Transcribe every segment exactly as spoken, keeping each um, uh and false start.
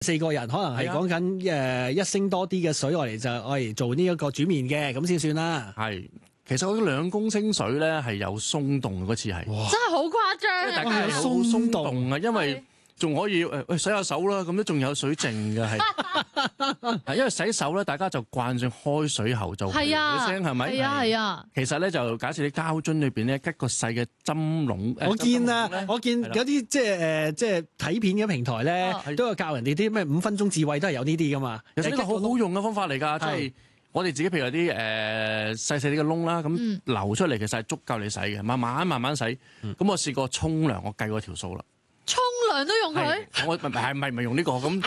四個人可能係講緊誒一升多啲嘅水，我嚟就我嚟做呢一個煮麵嘅，咁先算啦。 係，其實嗰兩公升水咧係有鬆動嗰次係， 真係好誇張， 大家係好鬆動啊，因為仲可以誒喂洗下手啦，咁都仲有水剩嘅係，係因為洗手咧，大家就慣上開水喉就係啊聲係咪？ 係啊係啊。 其實咧就假設你膠樽裏邊咧吉個細嘅針窿， 我見啊， 針窿我見有啲即係誒即係睇片嘅平台咧，都有教人哋啲咩五分鐘智慧都係有呢啲噶嘛。 其實呢個好好用嘅方法嚟㗎，即係我哋自己譬如有啲誒細細啲嘅窿啦，咁流出嚟其實係足夠你洗嘅，慢慢慢慢洗。咁我試過沖涼，我計過條數啦。 沖涼都用佢？ 我唔係唔係唔係用呢個咁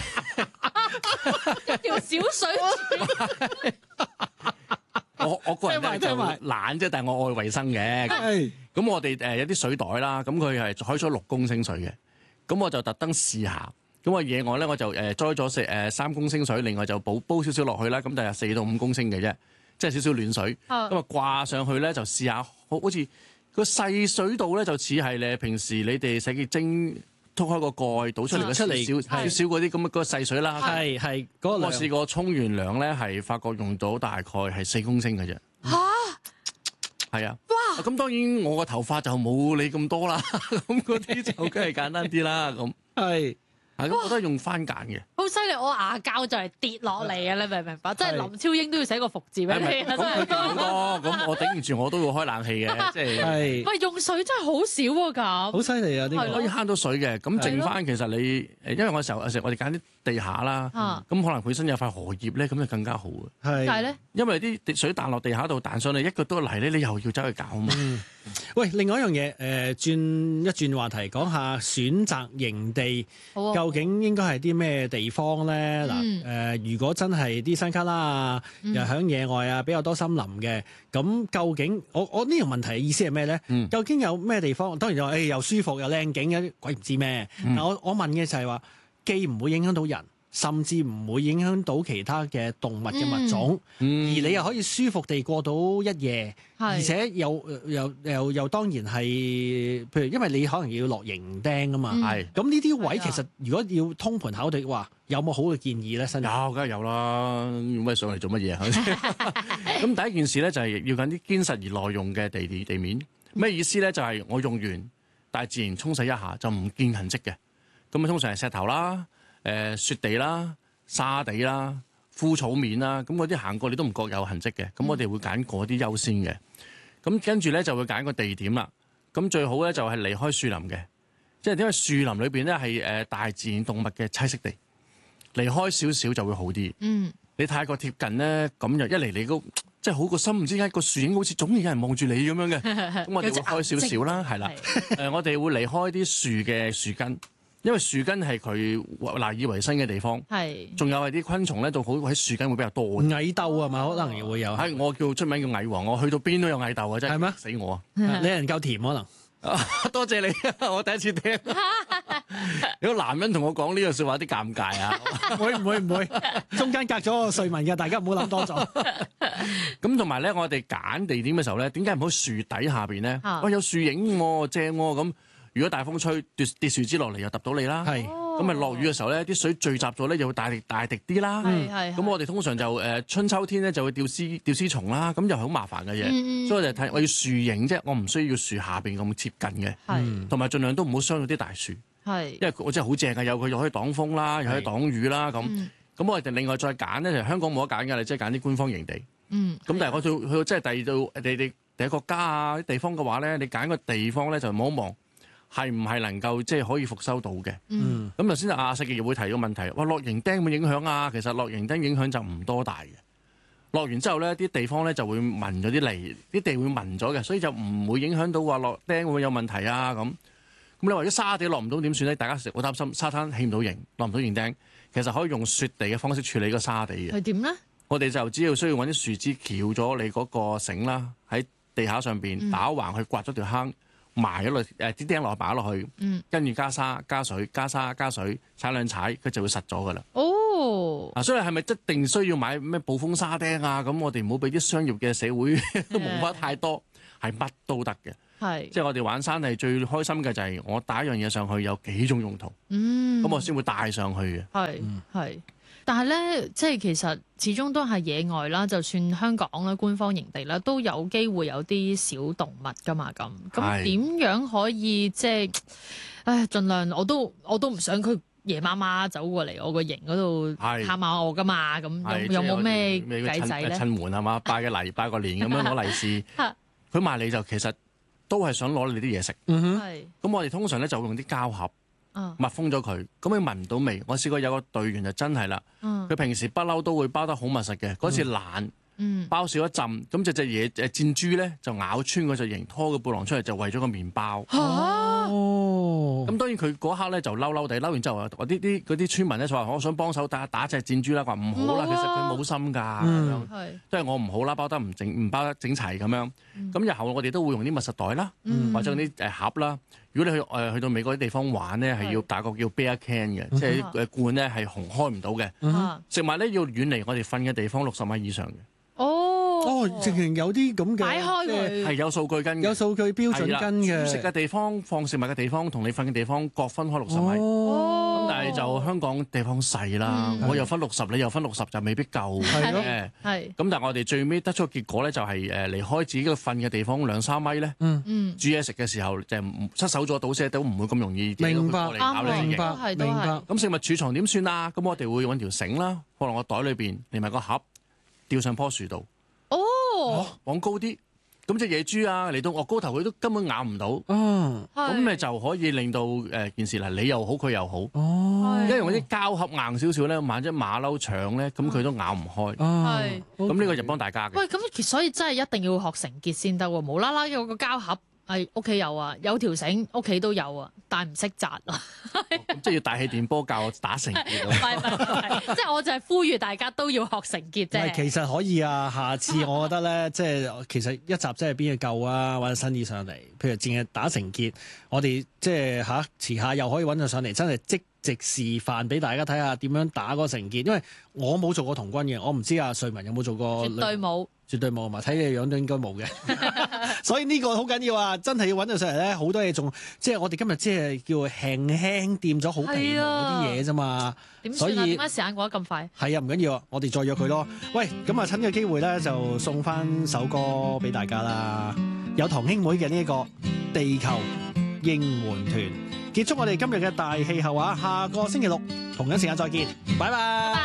一條小水。 我我個人咧就懶啫，但係我愛衞生嘅。咁我哋誒有啲水袋啦，咁佢係開咗六公升水嘅。咁我就特登試下。咁我野外咧我就誒栽咗四誒三公升水，另外就煲煲少少落去啦。咁就係四到五公升嘅啫，即係少少暖水。咁啊掛上去咧就試下，好好似。個細水度咧就似係你平時你哋洗潔精篤開個蓋倒出嚟嘅出嚟少少少嗰啲咁嘅個細水啦。 係係嗰個我試過沖完涼咧係發覺用到大概係四公升嘅啫。 嚇！ 係啊。哇！咁當然我個頭髮就冇你咁多啦，咁嗰啲就梗係簡單啲啦。咁係。 係咁，我都係用番梘嘅。 好犀利！我牙膠就係跌落嚟啊！你明唔明白？即係林超英都要寫個服字俾你啊！真係。 咁咁我頂唔住，我都要開冷氣嘅，即係。係。 喂，用水真係好少喎，咁。 好犀利啊！呢個可以慳到水嘅。咁剩翻其實你誒，因為我時候有時我哋揀啲地下啦，咁可能本身有塊荷葉咧，咁就更加好嘅。 係。 但係咧， 因為啲水彈落地下度彈上嚟，一個都嚟咧，你又要走去搞啊嘛。 喂，另外一樣嘢，誒轉一轉話題，講下選擇營地，究竟應該係啲咩地方咧？嗱，誒如果真係啲山卡拉啊，又喺野外啊，比較多森林嘅，咁究竟我我呢個問題嘅意思係咩咧？究竟有咩地方？當然就誒又舒服又靚景嘅，鬼唔知咩。但我我問嘅就係話，既唔會影響到人，甚至唔會影響到其他嘅動物嘅物種，嗯、而你又可以舒服地過到一夜，而且又又又又當然係，譬如因為你可能要落營釘啊嘛，咁呢啲位其實如果要通盤考慮，話有冇好嘅建議咧？新有梗係有啦，咁咪上嚟做乜嘢啊？咁第一件事咧就係要緊啲堅實而耐用嘅地地地面，咩意思咧？就係我用完，但係自然沖洗一下就唔見痕跡嘅，咁啊通常係石頭啦。誒、呃、雪地啦、沙地啦、枯草面啦，咁嗰啲行過你都唔覺有痕跡嘅，咁、嗯、我哋會揀嗰啲優先嘅。咁跟住咧就會揀個地點啦。咁最好咧就係離開樹林嘅，即係因為樹林裏邊咧係誒大自然動物嘅棲息地，離開少少就會好啲。嗯，你太過貼近咧，咁就一嚟你都即係好個心，唔知點解個樹影好似總有人望住你咁樣嘅。咁我哋會開少少啦，係啦。誒，我哋會離開啲樹嘅樹根。因為樹根係佢賴以為生嘅地方，係，仲有係啲昆蟲咧，就好喺樹根會比較多。 蟻竇啊嘛，可能會有。係我叫出名叫蟻王，我去到邊都有蟻竇啊，真係。係咩？死我啊！ 你人夠甜可能。 多謝你，我第一次聽。有個男人同我講呢句説話，啲尷尬啊！ 會唔會唔會？中間隔咗個睡紋嘅，大家唔好諗多咗。 咁同埋咧，我哋揀地點嘅時候咧，點解唔好樹底下邊咧？哇，有樹影喎，正喎咁。如果大風吹跌跌樹枝落嚟，又揼到你啦。係咁咪落雨嘅時候咧，啲水聚集咗咧，又會大滴大滴啲啦。係係。咁我哋通常就誒春秋天咧就會吊絲吊絲蟲啦，咁又係好麻煩嘅嘢。嗯、所以我就睇我要樹影啫，我唔需要樹下邊咁貼近嘅。係。同埋盡量都唔好傷到啲大樹。係。因為我真係好正嘅，有佢又可以擋風啦，又可以擋雨啦咁。咁、嗯、我哋另外再揀咧，就香港冇得揀㗎，你即係揀啲官方營地。嗯。咁但係我去去即係第二度地地第一國家啊啲地方嘅話咧，你揀個地方咧就望一望。係唔係能夠即係可以復收到嘅？嗯，咁頭先阿世傑會提個問題，哇落營釘有冇影響啊？其實落營釘影響就唔多大嘅。落完之後咧，啲地方咧就會紋咗啲泥，啲地會紋咗嘅，所以就唔會影響到話落釘會唔會有問題啊？咁咁你話啲沙地落唔到點算咧？大家成日好擔心沙灘起唔到營，落唔到營釘，其實可以用雪地嘅方式處理個沙地嘅。 係點咧？我哋就只要需要揾啲樹枝翹咗你嗰個繩啦，喺地下上邊打橫去刮咗條坑。埋咗落誒啲釘落擺落去，跟住加沙加水加沙加水踩兩踩，佢就會實咗噶啦。哦，啊，所以係咪一定需要買咩暴風沙釘啊？咁我哋唔好俾啲商業嘅社會都蒙翻太多，係乜都得嘅。 係， 即係我哋玩山係最開心嘅就係我帶一樣嘢上去有幾種用途，咁、 嗯、 我先會帶上去嘅。 係係，但係咧，即係其實始終都係野外啦，就算香港啦，官方營地啦，都有機會有啲小動物噶嘛，咁咁點樣可以即係，唉，盡量我都我都唔想佢夜媽媽走過嚟我個營嗰度探下我噶嘛，咁有冇咩計仔咧？ 趁門係嘛，拜個禮拜個年咁樣攞利是，佢埋嚟就其實都係想攞你啲嘢食。 嗯哼， 咁我哋通常咧就會用啲膠盒。密封咗佢，咁佢聞唔到味。我試過有個隊員就真係啦，佢、嗯、平時不嬲都會包得好密實嘅，嗰、嗯、次懶，嗯、包少一浸，咁隻隻嘢誒箭豬咧就咬穿嗰隻形，拖個背囊出嚟就為咗個麵包。嚇、啊！咁、哦、當然佢嗰刻咧就嬲嬲地，嬲完之後啊，我啲啲嗰啲村民咧就話：我想幫手打打隻箭豬啦，話唔好啦，其實佢冇心㗎，咁、嗯、樣都係我唔好啦，包得唔整唔包得整齊咁樣。咁、嗯、日後我哋都會用啲密實袋啦，嗯、或者用啲誒盒啦。如果你去誒、呃、去到美國啲地方玩咧，係要打個叫 bear can 嘅，即係誒罐咧係紅開唔到嘅。嗯、食物咧要遠離我哋瞓嘅地方六十米以上嘅。 哦， 哦，直情有啲咁嘅， 擺開佢係有數據跟嘅， 有數據標準跟嘅。 煮食嘅地方、放食物嘅地方同你瞓嘅地方各分開六十米。哦，咁但係就香港地方細啦，嗯、我又分六十，你又分六十，就未必夠嘅。係係。咁但係我哋最尾得出嘅結果咧，就係誒離開自己嘅瞓嘅地方兩三米咧。嗯嗯。煮嘢食嘅時候就失手咗倒瀉都唔會咁容易掉到過嚟咬你。 明白，明白。 咁食物儲藏點算啊？咁我哋會揾條繩啦，放落個袋裏邊，連埋個盒，吊上棵樹度。哦，往高啲，咁隻野豬啊嚟到我高頭，佢都根本咬唔到。嗯，咁咪就可以令到誒件事嗱，你又好，佢又好。哦，因為用啲膠盒硬少少咧，萬一馬騮搶咧，咁佢都咬唔開。係，咁呢個就幫大家嘅。 喂，咁所以真係一定要學繩結先得喎，無啦啦有個膠盒。係屋企有啊，有條繩屋企都有啊，但係唔識紮啊。 咁即係要大氣電波教我打繩結。 唔係唔係，即係我就係呼籲大家都要學繩結啫。 其實可以啊，下次我覺得咧，即係其實一集真係邊嘢夠啊，揾新啲上嚟。譬如淨係打繩結，我哋即係嚇遲下又可以揾佢上嚟，真係即席示範俾大家睇下點樣打嗰個繩結。因為我冇做過童軍嘅，我唔知阿瑞文有冇做過。 絕對冇。絕對冇嘛，睇你嘅樣都應該冇嘅，所以呢個好緊要啊！真係要揾到上嚟咧，好多嘢仲即係我哋今日即係叫輕輕掂咗好皮毛嗰啲嘢啫嘛。 點算啊？點解時間過得咁快？ 係啊，唔緊要啊，我哋再約佢咯。嗯、喂，咁啊趁呢個機會咧，就送翻首歌俾大家啦。有堂兄妹嘅呢一個地球應援團，結束我哋今日嘅大氣候啊！下個星期六同樣時間再見，拜拜。